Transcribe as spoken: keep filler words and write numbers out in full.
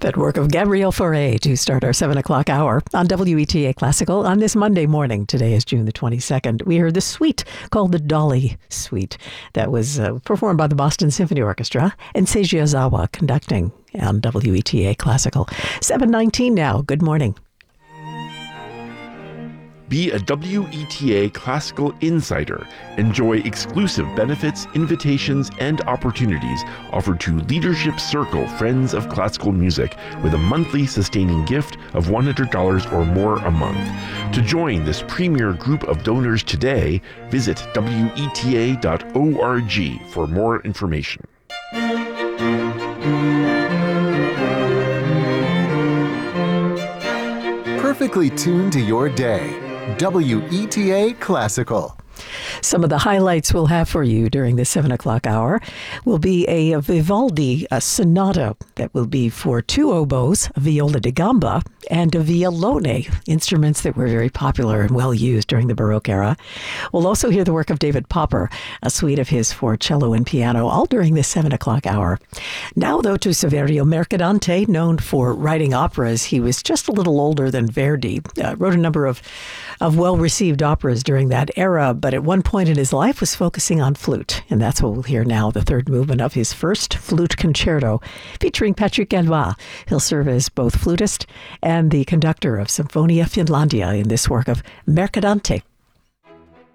That work of Gabriel Fauré to start our seven o'clock hour on W E T A Classical on this Monday morning. Today is June the twenty-second. We heard the suite called the Dolly Suite that was uh, performed by the Boston Symphony Orchestra and Seiji Ozawa conducting on W E T A Classical. seven nineteen now. Good morning. Be a W E T A Classical Insider. Enjoy exclusive benefits, invitations, and opportunities offered to Leadership Circle Friends of Classical Music with a monthly sustaining gift of one hundred dollars or more a month. To join this premier group of donors today, visit W E T A dot org for more information. Perfectly tuned to your day. W E T A Classical. Some of the highlights we'll have for you during the seven o'clock hour will be a Vivaldi a sonata that will be for two oboes, a viola da gamba, and a violone, instruments that were very popular and well used during the Baroque era. We'll also hear the work of David Popper, a suite of his for cello and piano, all during the seven o'clock hour. Now, though, to Saverio Mercadante, known for writing operas. He was just a little older than Verdi, uh, wrote a number of, of well-received operas during that era, but at one point in his life was focusing on flute. And that's what we'll hear now, the third movement of his first flute concerto, featuring Patrick Galva. He'll serve as both flutist and the conductor of Symphonia Finlandia in this work of Mercadante.